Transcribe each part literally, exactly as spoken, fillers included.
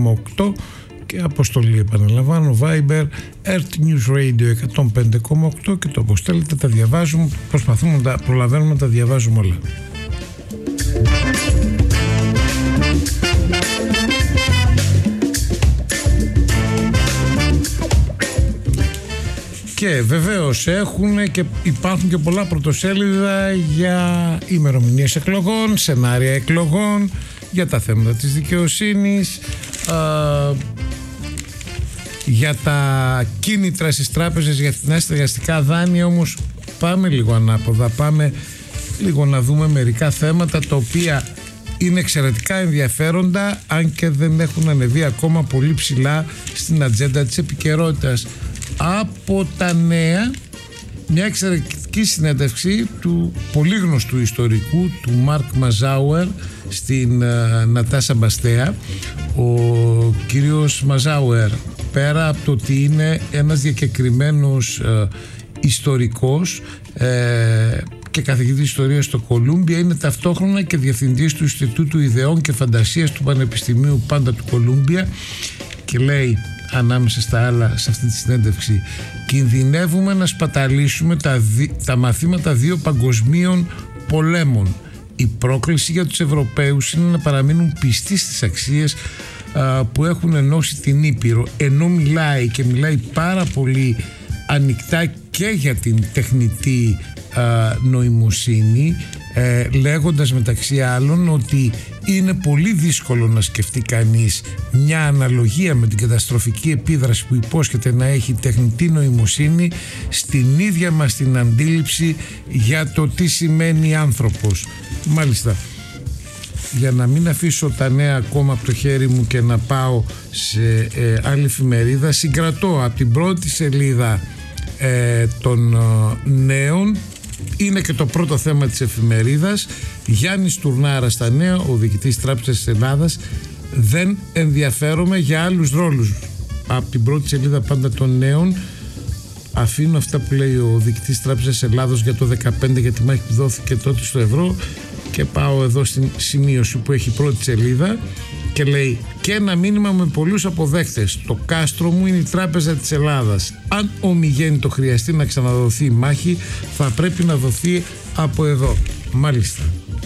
κόμμα οκτώ και αποστολή, επαναλαμβάνω, Viber Earth News Radio εκατόν πέντε κόμμα οκτώ, και το αποστέλλετε, τα διαβάζουμε, προσπαθούμε να τα προλαβαίνουμε να τα διαβάζουμε όλα. Και βεβαίως έχουν και υπάρχουν και πολλά πρωτοσέλιδα για ημερομηνίες εκλογών, σενάρια εκλογών, για τα θέματα της δικαιοσύνης, α, για τα κίνητρα στις τράπεζες, για τα στεγαστικά δάνεια. Όμως πάμε λίγο ανάποδα, πάμε λίγο να δούμε μερικά θέματα τα οποία είναι εξαιρετικά ενδιαφέροντα, αν και δεν έχουν ανεβεί ακόμα πολύ ψηλά στην ατζέντα της επικαιρότητας. Από τα νέα, μια εξαιρετική συνέντευξη του πολύ γνωστού ιστορικού, του Μάρκ Μαζάουερ, στην uh, Νατάσα Μπαστέα. Ο κύριος Μαζάουερ, πέρα από το ότι είναι ένας διακεκριμένος uh, ιστορικός uh, και καθηγητής ιστορίας στο Κολούμπια, είναι ταυτόχρονα και διευθυντής του Ινστιτούτου Ιδεών και Φαντασίας του Πανεπιστημίου πάντα του Κολούμπια, και λέει ανάμεσα στα άλλα σε αυτή τη συνέντευξη: κινδυνεύουμε να σπαταλήσουμε τα, δι... τα μαθήματα δύο παγκοσμίων πολέμων. Η πρόκληση για τους Ευρωπαίους είναι να παραμείνουν πιστοί στις αξίες α, που έχουν ενώσει την Ήπειρο, ενώ μιλάει και μιλάει πάρα πολύ ανοιχτά και για την τεχνητή α, νοημοσύνη, ε, λέγοντας μεταξύ άλλων ότι είναι πολύ δύσκολο να σκεφτεί κανείς μια αναλογία με την καταστροφική επίδραση που υπόσχεται να έχει τεχνητή νοημοσύνη στην ίδια μας την αντίληψη για το τι σημαίνει άνθρωπος. Μάλιστα, για να μην αφήσω τα νέα ακόμα από το χέρι μου και να πάω σε ε, άλλη εφημερίδα, συγκρατώ από την πρώτη σελίδα ε, των ε, νέων. Είναι και το πρώτο θέμα της εφημερίδας. Γιάννης Τουρνάρα στα νέα, ο διοικητής Τράπεζας της Ελλάδας: δεν ενδιαφέρομαι για άλλους ρόλους. Από την πρώτη σελίδα πάντα των νέων αφήνω αυτά που λέει ο διοικητής Τράπεζας της Ελλάδος για το δεκαπέντε, για τη μάχη που δόθηκε τότε στο ευρώ, και πάω εδώ στην σημείωση που έχει πρώτη σελίδα και λέει: και ένα μήνυμα με πολλούς αποδέκτες. Το κάστρο μου είναι η Τράπεζα της Ελλάδας. Αν ομιγέννητο χρειαστεί να ξαναδοθεί η μάχη, θα πρέπει να δοθεί από εδώ. Μάλιστα.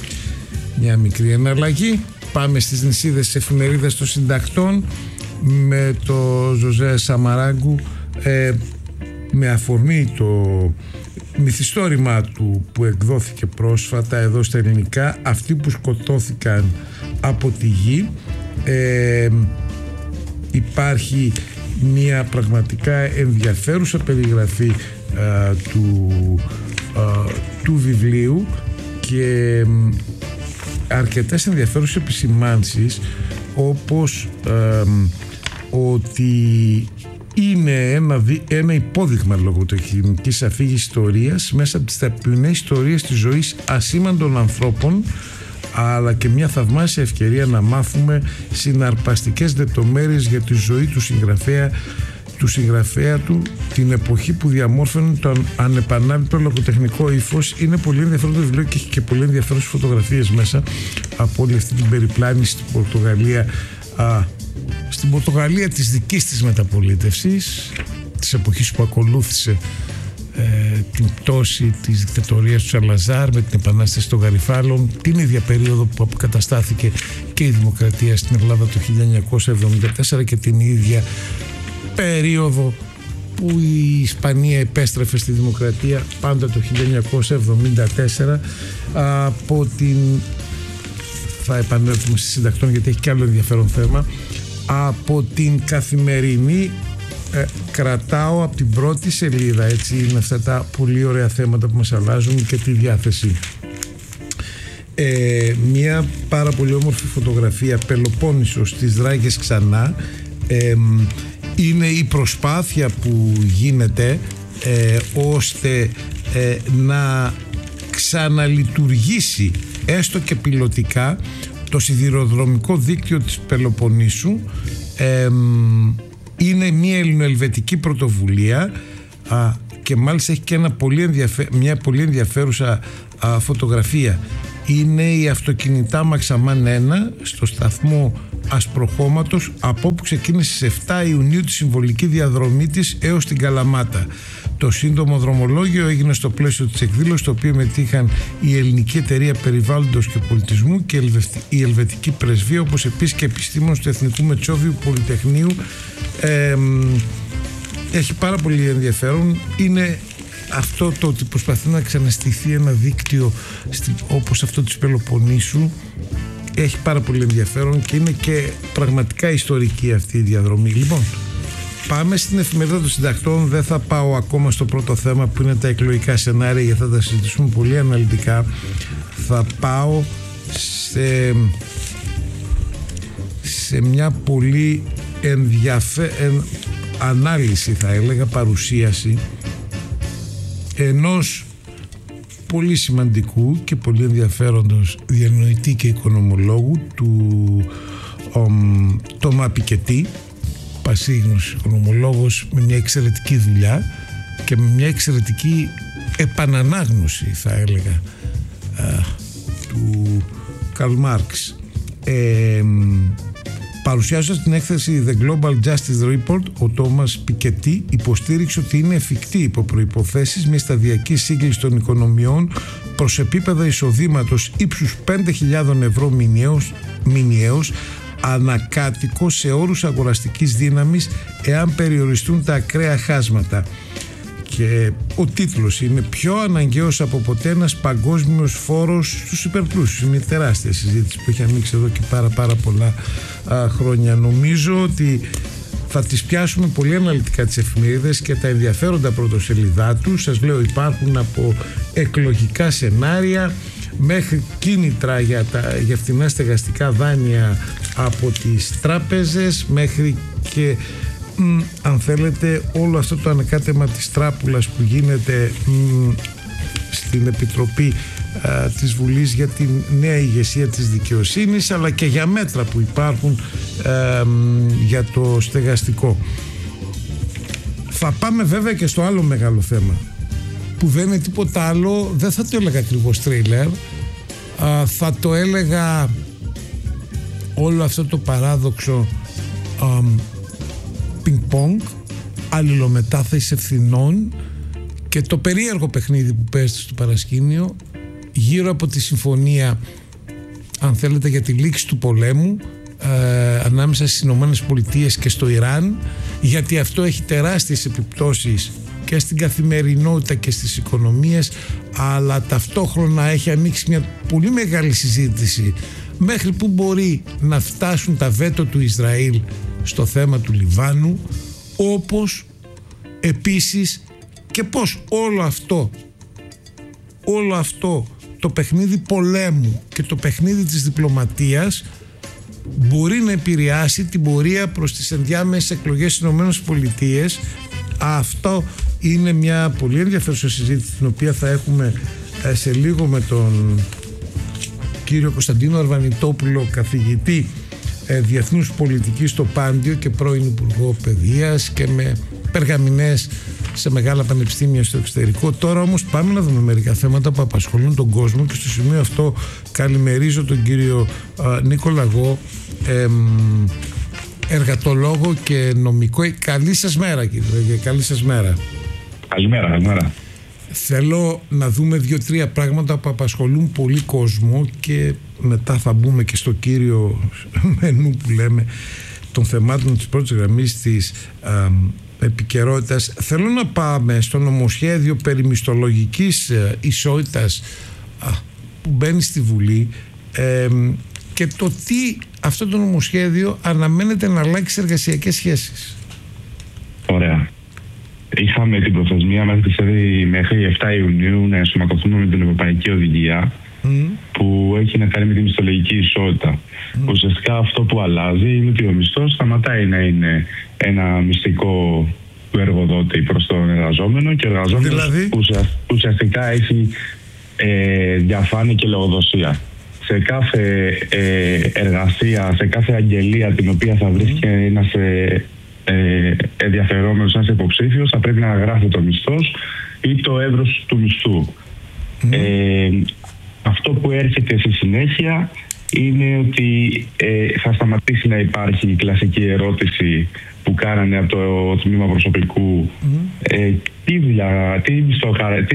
Μια μικρή εναλλαγή. Πάμε στις νησίδες της εφημερίδας των συντακτών με το Ζωζέ Σαμαράγκου, ε, με αφορμή το μυθιστόρημά του που εκδόθηκε πρόσφατα εδώ στα ελληνικά, αυτοί που σκοτώθηκαν από τη γη. Ε, υπάρχει μια πραγματικά ενδιαφέρουσα περιγραφή α, του, α, του βιβλίου και αρκετές ενδιαφέρουσες επισημάνσεις, όπως α, ότι είναι ένα, ένα υπόδειγμα λογοτεχνικής αφήγησης ιστορίας μέσα από τις ταπεινές ιστορίες της ζωής ασήμαντων ανθρώπων, αλλά και μια θαυμάσια ευκαιρία να μάθουμε συναρπαστικές λεπτομέρειες για τη ζωή του συγγραφέα του συγγραφέα του, την εποχή που διαμόρφωνε το ανεπανάληπτο λογοτεχνικό ύφος. Είναι πολύ ενδιαφέρον το βιβλίο και έχει και πολύ ενδιαφέρουσες φωτογραφίες μέσα από όλη αυτή την περιπλάνηση στην Πορτογαλία, α, στην Πορτογαλία της δικής της μεταπολίτευσης, της εποχής που ακολούθησε ε, την πτώση της δικτατορίας του Σαλαζάρ με την επανάσταση των Γαριφάλων, την ίδια περίοδο που αποκαταστάθηκε και η δημοκρατία στην Ελλάδα το χίλια εννιακόσια εβδομήντα τέσσερα και την ίδια περίοδο που η Ισπανία επέστρεφε στη δημοκρατία πάντα το χίλια εννιακόσια εβδομήντα τέσσερα. Από την... θα επανέλθουμε στη συντακτών γιατί έχει και άλλο ενδιαφέρον θέμα. Από την Καθημερινή ε, κρατάω από την πρώτη σελίδα, έτσι είναι αυτά τα πολύ ωραία θέματα που μας αλλάζουν και τη διάθεση. Ε, μια πάρα πολύ όμορφη φωτογραφία, Πελοπόννησος στις Δράγες ξανά. Ε, είναι η προσπάθεια που γίνεται ε, ώστε ε, να ξαναλειτουργήσει έστω και πιλωτικά το σιδηροδρομικό δίκτυο της Πελοποννήσου. Ε, είναι μια ελληνοελβετική πρωτοβουλία α, και μάλιστα έχει και ένα πολύ ενδιαφέ, μια πολύ ενδιαφέρουσα α, φωτογραφία. είναι η αυτοκινητά Μαξαμάν ένα στο σταθμό Ασπροχώματος, από όπου ξεκίνησε στις εφτά Ιουνίου τη συμβολική διαδρομή της έως την Καλαμάτα. Το σύντομο δρομολόγιο έγινε στο πλαίσιο της εκδήλωσης, το οποίο μετήχαν η Ελληνική Εταιρεία Περιβάλλοντος και Πολιτισμού και η Ελβετική Πρεσβεία, όπως επίσης και επιστήμονες του Εθνικού Μετσόβιου Πολυτεχνείου. Ε, έχει πάρα πολύ ενδιαφέρον. Είναι αυτό το ότι προσπαθεί να ξαναστηθεί ένα δίκτυο όπως αυτό της Πελοποννήσου. Έχει πάρα πολύ ενδιαφέρον και είναι και πραγματικά ιστορική αυτή η διαδρομή. Λοιπόν, πάμε στην εφημερίδα των συντακτών. Δεν θα πάω ακόμα στο πρώτο θέμα που είναι τα εκλογικά σενάρια, γιατί θα τα συζητήσουμε πολύ αναλυτικά. Θα πάω σε, σε μια πολύ ενδιαφέρον ανάλυση, θα έλεγα, παρουσίαση ενός πολύ σημαντικού και πολύ ενδιαφέροντος διανοητή και οικονομολόγου, του Τόμα Πικετή, πασίγνωσης οικονομολόγος με μια εξαιρετική δουλειά και με μια εξαιρετική επανανάγνωση, θα έλεγα, α, του Καρλ Μάρξ. Ε, Παρουσιάζοντας την έκθεση The Global Justice Report, ο Τόμας Πικετή υποστήριξε ότι είναι εφικτή υπό προϋποθέσεις μια σταδιακή σύγκληση των οικονομιών προς επίπεδα εισοδήματος ύψους πέντε χιλιάδες ευρώ μηνιαίως, μηνιαίως ανακάτοικο σε όρους αγοραστικής δύναμης, εάν περιοριστούν τα ακραία χάσματα. Και ο τίτλος είναι «Πιο αναγκαίος από ποτέ ένας παγκόσμιος φόρος στους υπερπλούσιους». Είναι τεράστια συζήτηση που έχει ανοίξει εδώ και πάρα πάρα πολλά α, χρόνια. Νομίζω ότι θα τις πιάσουμε πολύ αναλυτικά τις εφημερίδες και τα ενδιαφέροντα πρωτοσελιδά τους. Σας λέω, υπάρχουν από εκλογικά σενάρια μέχρι κίνητρα για, τα, για φθηνά στεγαστικά δάνεια από τις τράπεζες, μέχρι και μ, αν θέλετε όλο αυτό το ανακάτεμα της τράπουλας που γίνεται μ, στην Επιτροπή α, της Βουλής για τη νέα ηγεσία της δικαιοσύνης, αλλά και για μέτρα που υπάρχουν α, μ, για το στεγαστικό. Θα πάμε βέβαια και στο άλλο μεγάλο θέμα, που δεν είναι τίποτα άλλο, δεν θα το έλεγα ακριβώς τρέιλερ, α, θα το έλεγα όλο αυτό το παράδοξο πινκ-πονγκ, αλληλομετάθεση ευθυνών και το περίεργο παιχνίδι που παίζεται στο παρασκήνιο γύρω από τη συμφωνία, αν θέλετε, για τη λήξη του πολέμου ε, ανάμεσα στις Ηνωμένες Πολιτείες και στο Ιράν, γιατί αυτό έχει τεράστιες επιπτώσεις και στην καθημερινότητα και στις οικονομίες, αλλά ταυτόχρονα έχει ανοίξει μια πολύ μεγάλη συζήτηση μέχρι που μπορεί να φτάσουν τα βέτο του Ισραήλ στο θέμα του Λιβάνου, όπως επίσης και πως όλο αυτό όλο αυτό το παιχνίδι πολέμου και το παιχνίδι της διπλωματίας μπορεί να επηρεάσει την πορεία προς τις ενδιάμεσες εκλογές στις Ηνωμένες Πολιτείες. Αυτό είναι μια πολύ ενδιαφέρουσα συζήτηση, την οποία θα έχουμε σε λίγο με τον κύριο Κωνσταντίνο Αρβανιτόπουλο, καθηγητή διεθνούς πολιτικής στο Πάντιο και πρώην Υπουργό Παιδείας και με περγαμηνές σε μεγάλα πανεπιστήμια στο εξωτερικό. Τώρα όμως πάμε να δούμε μερικά θέματα που απασχολούν τον κόσμο, και στο σημείο αυτό καλημερίζω τον κύριο α, Νίκο Λαγό, εμ, εργατολόγο και νομικό. Καλή σας μέρα, κύριε. Καλή σας μέρα. Καλημέρα, καλημέρα. Θέλω να δούμε δύο-τρία πράγματα που απασχολούν πολύ κόσμο και μετά θα μπούμε και στο κύριο μενού που λέμε των θεμάτων της πρώτης γραμμής της α, επικαιρότητας. Θέλω να πάμε στο νομοσχέδιο περί μισθολογικής ισότητας α, που μπαίνει στη Βουλή ε, και το τι αυτό το νομοσχέδιο αναμένεται να αλλάξει σε εργασιακές σχέσεις. Ωραία. Είχαμε την προθεσμία μέχρι, μέχρι εφτά Ιουνίου να ενσωματωθούμε με την Ευρωπαϊκή Οδηγία mm. που έχει να κάνει με τη μισθολογική ισότητα. Mm. Ουσιαστικά αυτό που αλλάζει είναι ότι ο μισθός σταματάει να είναι ένα μυστικό του εργοδότη προς τον εργαζόμενο, και ο εργαζόμενος δηλαδή? ουσιαστικά έχει ε, διαφάνεια και λογοδοσία. Σε κάθε ε, εργασία, σε κάθε αγγελία την οποία θα βρίσκει mm. ένας ε, ε, ενδιαφερόμενος, ένας υποψήφιος, θα πρέπει να γράφει το μισθός ή το εύρος του μισθού. Mm. Ε, Αυτό που έρχεται στη συνέχεια είναι ότι ε, θα σταματήσει να υπάρχει η κλασική ερώτηση που κάνανε από το τμήμα προσωπικού. Mm-hmm. ε, τι δουλειά, τι μισθό, τι